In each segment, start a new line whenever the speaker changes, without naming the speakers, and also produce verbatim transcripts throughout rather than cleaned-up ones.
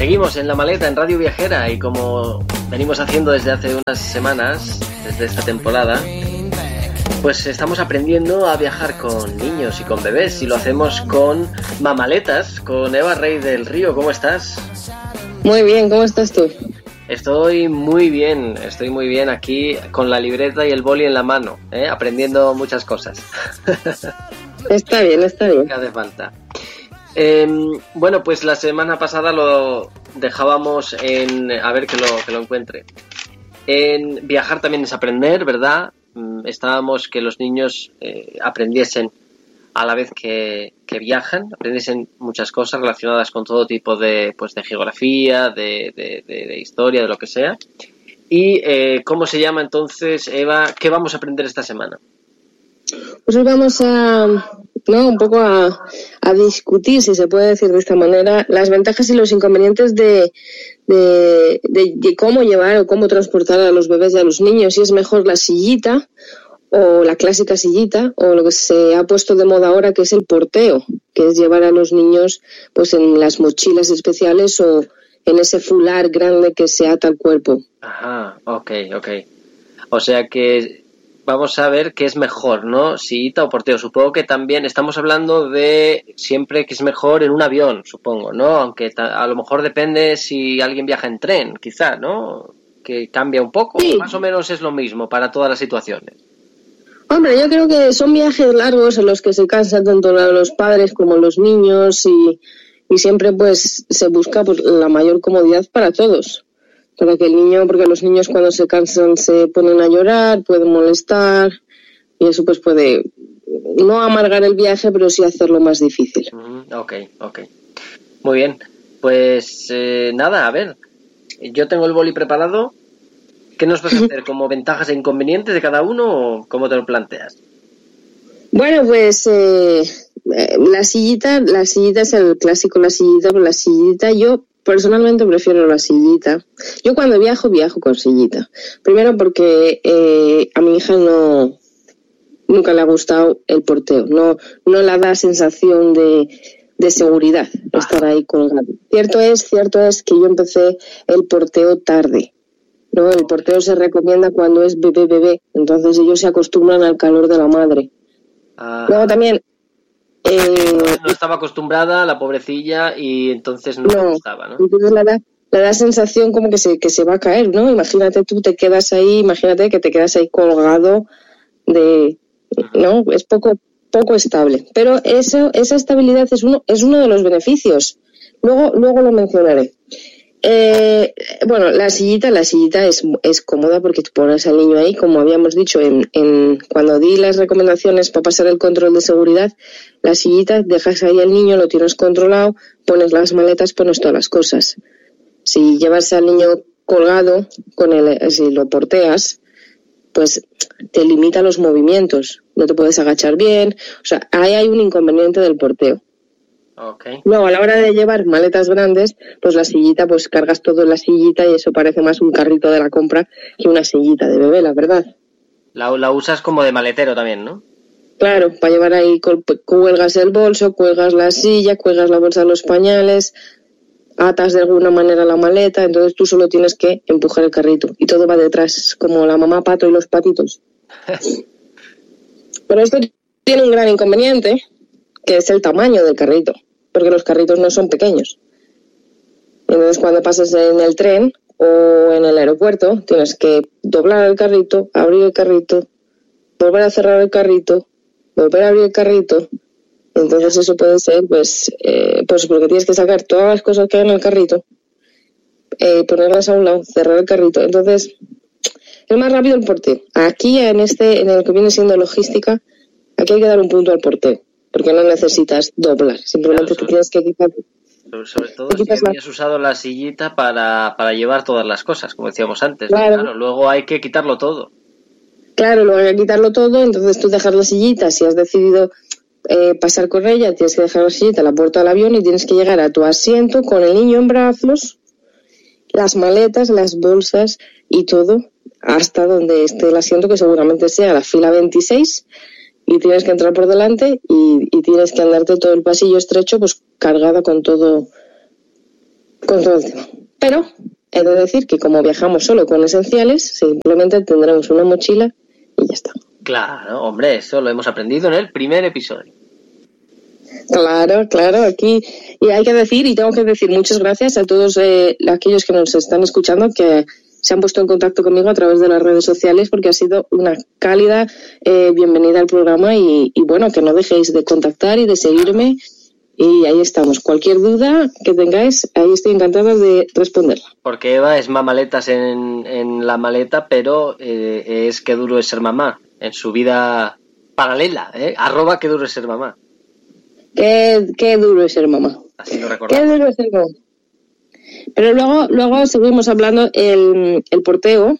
Seguimos en La Maleta, en Radio Viajera, y como venimos haciendo desde hace unas semanas, desde esta temporada, pues estamos aprendiendo a viajar con niños y con bebés, y lo hacemos con Mamaletas, con Eva Rey del Río. ¿Cómo estás?
Muy bien, ¿cómo estás tú?
Estoy muy bien, estoy muy bien aquí con la libreta y el boli en la mano, ¿eh? Aprendiendo muchas cosas.
Está bien, está bien.
¿Qué hace falta? Eh, bueno, pues la semana pasada lo dejábamos en... A ver que lo, que lo encuentre. En viajar también es aprender, ¿verdad? Estábamos que los niños eh, aprendiesen a la vez que, que viajan, aprendiesen muchas cosas relacionadas con todo tipo de, pues, de geografía, de, de, de, de historia, de lo que sea. Y eh, ¿cómo se llama entonces, Eva? ¿Qué vamos a aprender esta semana?
Pues hoy vamos a, no, un poco a, a discutir, si se puede decir de esta manera, las ventajas y los inconvenientes de, de, de, de cómo llevar o cómo transportar a los bebés y a los niños. Si es mejor la sillita o la clásica sillita, o lo que se ha puesto de moda ahora, que es el porteo, que es llevar a los niños pues en las mochilas especiales o en ese fular grande que se ata al cuerpo.
Ajá, ok, ok. O sea que vamos a ver qué es mejor, ¿no? Sillita o porteo. Supongo que también estamos hablando de siempre que es mejor en un avión, supongo, ¿no? Aunque ta- a lo mejor depende si alguien viaja en tren, quizá, ¿no? Que cambia un poco.
Sí.
Más o menos es lo mismo para todas las situaciones.
Hombre, yo creo que son viajes largos en los que se cansan tanto los padres como los niños y, y siempre pues se busca pues, la mayor comodidad para todos. Para que el niño, porque los niños cuando se cansan se ponen a llorar, pueden molestar y eso pues puede no amargar el viaje, pero sí hacerlo más difícil.
Mm, ok, ok. Muy bien. Pues eh, nada, a ver. Yo tengo el boli preparado. ¿Qué nos vas a hacer? ¿Como ventajas e inconvenientes de cada uno o cómo te lo planteas?
Bueno, pues eh, la sillita, la sillita es el clásico, la sillita, pero la sillita yo personalmente prefiero la sillita. Yo cuando viajo, viajo con sillita. Primero porque eh, a mi hija no nunca le ha gustado el porteo. No, no le da sensación de, de seguridad estar ahí colgado. Cierto es, cierto es que yo empecé el porteo tarde. No, el porteo se recomienda cuando es bebé, bebé. Entonces ellos se acostumbran al calor de la madre.
Ah,
Luego también... Eh,
no estaba acostumbrada, la pobrecilla, y entonces no,
no,
le gustaba, ¿no?
entonces le da, le da sensación como que se, que se va a caer, ¿no? Imagínate tú te quedas ahí, imagínate que te quedas ahí colgado de... ¿no? Es poco, poco estable. Pero eso, esa estabilidad es uno, es uno de los beneficios. Luego, luego lo mencionaré. Eh, bueno, la sillita, la sillita es, es cómoda porque tú pones al niño ahí, como habíamos dicho en, en cuando di las recomendaciones para pasar el control de seguridad, la sillita, dejas ahí al niño, lo tienes controlado, pones las maletas, pones todas las cosas. Si llevas al niño colgado, con el, si lo porteas, pues te limita los movimientos, no te puedes agachar bien, o sea, ahí hay un inconveniente del porteo.
Okay.
Luego, a la hora de llevar maletas grandes, pues la sillita, pues cargas todo en la sillita y eso parece más un carrito de la compra que una sillita de bebé, la verdad.
La, la usas como de maletero también, ¿no?
Claro, para llevar ahí, cuelgas el bolso, cuelgas la silla, cuelgas la bolsa de los pañales, atas de alguna manera la maleta, entonces tú solo tienes que empujar el carrito y todo va detrás, como la mamá pato y los patitos. Pero esto tiene un gran inconveniente, que es el tamaño del carrito, porque los carritos no son pequeños. Entonces cuando pasas en el tren o en el aeropuerto, tienes que doblar el carrito, abrir el carrito, volver a cerrar el carrito, volver a abrir el carrito. Entonces eso puede ser, pues, eh, pues porque tienes que sacar todas las cosas que hay en el carrito, eh, ponerlas a un lado, cerrar el carrito. Entonces, es más rápido el porteo. Aquí, en este, en el que viene siendo logística, aquí hay que dar un punto al porteo, porque no necesitas doblar, simplemente
Claro,
te tienes que quitar.
Sobre, sobre todo si habías usado la sillita para, para llevar todas las cosas, como decíamos antes.
Claro.
Claro, luego hay que quitarlo todo.
Claro, luego hay que quitarlo todo, entonces tú dejas la sillita, si has decidido eh, pasar con ella, tienes que dejar la sillita a la puerta del avión y tienes que llegar a tu asiento con el niño en brazos, las maletas, las bolsas y todo, hasta donde esté el asiento, que seguramente sea la fila veintiséis, y tienes que entrar por delante y, y tienes que andarte todo el pasillo estrecho, pues cargada con todo con todo el tema. Pero he de decir que como viajamos solo con esenciales, simplemente tendremos una mochila y ya está.
Claro, hombre, eso lo hemos aprendido en el primer episodio.
Claro, claro, aquí. Y hay que decir, y tengo que decir muchas gracias a todos eh, aquellos que nos están escuchando, que se han puesto en contacto conmigo a través de las redes sociales, porque ha sido una cálida eh, bienvenida al programa y, y bueno, que no dejéis de contactar y de seguirme. Y ahí estamos. Cualquier duda que tengáis, ahí estoy encantada de responderla.
Porque Eva es mamaletas en, en la maleta, pero eh, es qué duro es ser mamá en su vida paralela, ¿eh? Arroba qué duro es ser mamá.
Qué, qué duro es ser mamá.
Así lo recordamos.
Qué duro es ser mamá. Pero luego, luego seguimos hablando, el, el porteo,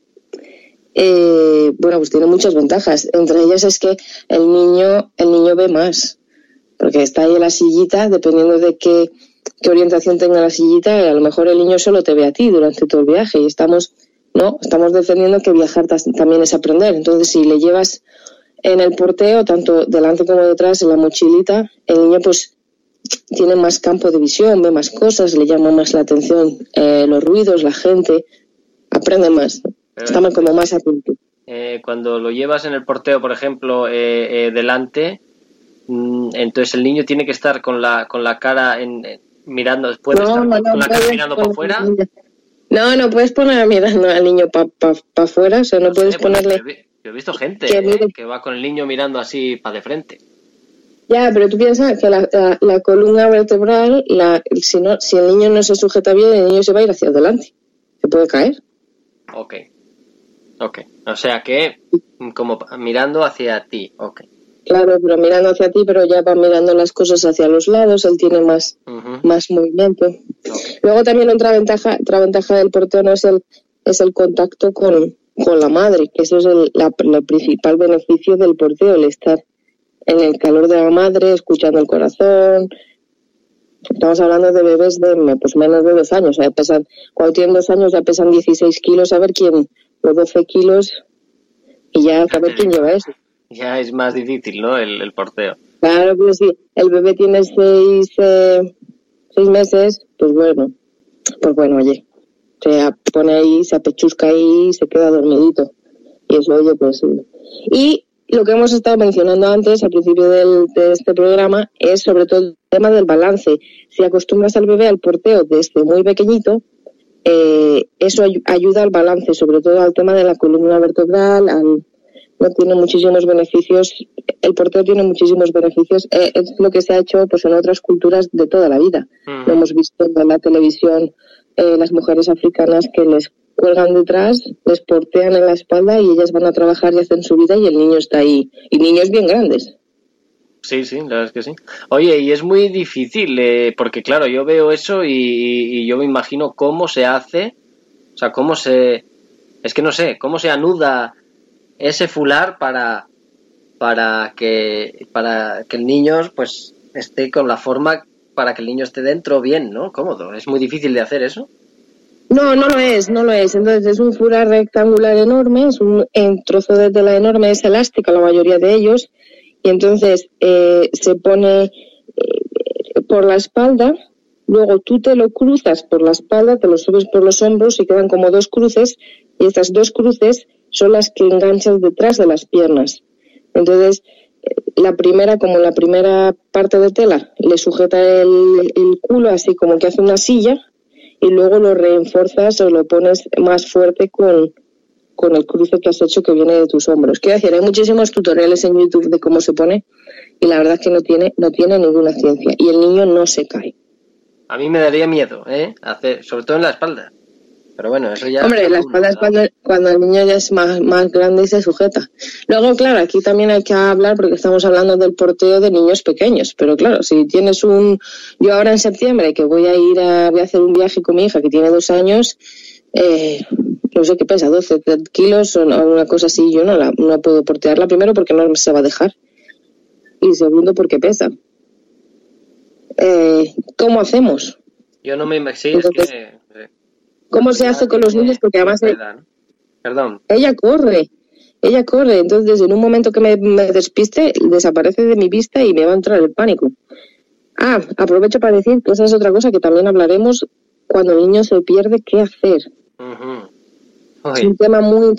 eh, bueno, pues tiene muchas ventajas. Entre ellas es que el niño, el niño ve más, porque está ahí en la sillita, dependiendo de qué, qué orientación tenga la sillita, a lo mejor el niño solo te ve a ti durante todo el viaje y estamos, no, estamos defendiendo que viajar también es aprender. Entonces, si le llevas en el porteo, tanto delante como detrás, en la mochilita, el niño pues tiene más campo de visión, ve más cosas, le llama más la atención eh, los ruidos, la gente, aprende más,
Pero
está más, como más atento.
Eh, cuando lo llevas en el porteo, por ejemplo, eh, eh, delante, mmm, entonces el niño tiene que estar con la con la cara en, en mirando, puede
no,
estar
no,
con,
no,
con la cara
puedes,
mirando para afuera.
No, no puedes poner mirando al niño para pa, pa afuera, o sea, no, no puedes sé, ponerle...
Yo he, yo he visto gente
que,
eh, que va con el niño mirando así para de frente.
Ya, pero tú piensas que la, la, la columna vertebral, la, si, no, si el niño no se sujeta bien, el niño se va a ir hacia adelante. Se puede caer.
Ok. Ok. O sea que, como mirando hacia ti. Ok.
Claro, pero mirando hacia ti, pero ya va mirando las cosas hacia los lados, él tiene más, uh-huh. más movimiento. Okay. Luego también otra ventaja, otra ventaja del porteo no es el, es el contacto con, con la madre, que eso es el la, la principal beneficio del porteo, el estar en el calor de la madre, escuchando el corazón. Estamos hablando de bebés de pues menos de dos años. O sea, pesan, cuando tienen dos años ya pesan dieciséis kilos, a ver quién, los doce kilos, y ya a ver quién lleva eso.
Ya es más difícil, ¿no? El, el porteo.
Claro, pero si el bebé tiene seis, eh, seis meses, pues bueno, pues bueno, oye, se pone ahí, se apechusca ahí, se queda dormidito. Y eso, oye, pues... Y lo que hemos estado mencionando antes, al principio del, de este programa, es sobre todo el tema del balance. Si acostumbras al bebé al porteo desde muy pequeñito, eh, eso ay- ayuda al balance, sobre todo al tema de la columna vertebral, al, no tiene muchísimos beneficios. El porteo tiene muchísimos beneficios. Eh, es lo que se ha hecho pues en otras culturas de toda la vida. Uh-huh. Lo hemos visto en la televisión, eh, las mujeres africanas que les cuelgan detrás, les portean en la espalda y ellas van a trabajar y hacen su vida y el niño está ahí. Y niños bien grandes.
Sí, sí, la verdad es que sí. Oye, y es muy difícil, eh, porque claro, yo veo eso y, y yo me imagino cómo se hace, o sea, cómo se... Es que no sé, cómo se anuda ese fular para, para, que, para que el niño pues esté con la forma, para que el niño esté dentro bien, ¿no? Cómodo. Es muy difícil de hacer eso.
No, no lo es, no lo es. Entonces es un fular rectangular enorme, es un, un trozo de tela enorme, es elástica la mayoría de ellos, y entonces eh, se pone eh, por la espalda, luego tú te lo cruzas por la espalda, te lo subes por los hombros y quedan como dos cruces, y estas dos cruces son las que enganchas detrás de las piernas. Entonces, eh, la primera, como la primera parte de tela, le sujeta el, el culo así como que hace una silla, y luego lo reenforzas o lo pones más fuerte con, con el cruce que has hecho que viene de tus hombros. Quiero decir, hay muchísimos tutoriales en YouTube de cómo se pone y la verdad es que no tiene, no tiene ninguna ciencia y el niño no se cae.
A mí me daría miedo, ¿eh? Hacer, sobre todo en la espalda. Pero bueno, eso ya...
Hombre, la espalda es cuando, cuando el niño ya es más, más grande y se sujeta. Luego, claro, aquí también hay que hablar porque estamos hablando del porteo de niños pequeños. Pero claro, si tienes un... Yo ahora en septiembre que voy a ir a... Voy a hacer un viaje con mi hija que tiene dos años, eh, no sé qué pesa, doce kilos o una cosa así. Yo no la no puedo portearla, primero porque no se va a dejar. Y segundo porque pesa. Eh, ¿Cómo hacemos?
Yo no me imagino...
Entonces,
es que...
¿Cómo se hace con los niños? Porque además
Perdón.
ella corre, ella corre, entonces en un momento que me, me despiste, desaparece de mi vista y me va a entrar el pánico. Ah, aprovecho para decir que esa es otra cosa que también hablaremos cuando el niño se pierde, ¿qué hacer?
Uh-huh.
Es un tema muy